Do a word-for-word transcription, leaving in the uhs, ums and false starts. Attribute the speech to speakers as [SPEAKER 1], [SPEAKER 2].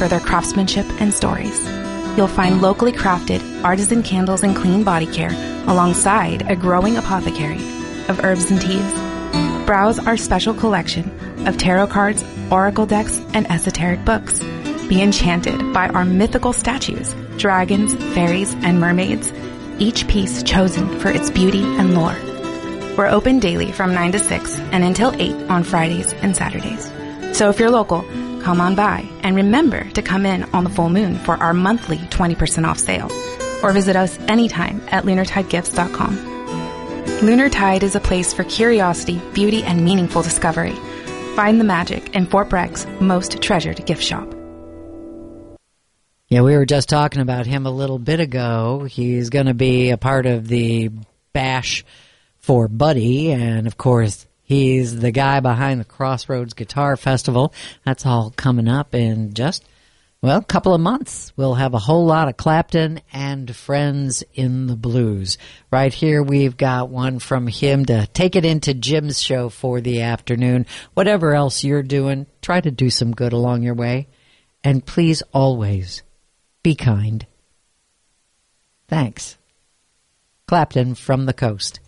[SPEAKER 1] for their craftsmanship and stories. You'll find locally crafted artisan candles and clean body care alongside a growing apothecary of herbs and teas. Browse our special collection of tarot cards, oracle decks, and esoteric books. Be enchanted by our mythical statues, dragons, fairies, and mermaids, each piece chosen for its beauty and lore. We're open daily from nine to six and until eight on Fridays and Saturdays. So if you're local, come on by and remember to come in on the full moon for our monthly twenty percent off sale, or visit us anytime at lunar tide gifts dot com. Lunar Tide is a place for curiosity, beauty, and meaningful discovery. Find the magic in Fort Bregg's most treasured gift shop.
[SPEAKER 2] Yeah, we were just talking about him a little bit ago. He's going to be a part of the bash for Buddy, and of course, he's the guy behind the Crossroads Guitar Festival. That's all coming up in just, well, a couple of months. We'll have a whole lot of Clapton and friends in the blues. Right here, we've got one from him to take it into Jim's show for the afternoon. Whatever else you're doing, try to do some good along your way. And please always be kind. Thanks. Clapton from the Coast.